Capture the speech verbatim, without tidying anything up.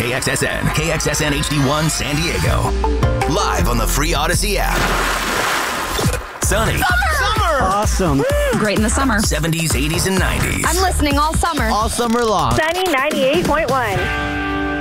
K X S N, K X S N H D one San Diego. Live on the free Odyssey app. Sunny. Summer! Awesome. Great in the summer. seventies, eighties, and nineties. I'm listening all summer. All summer long. Sunny ninety-eight point one.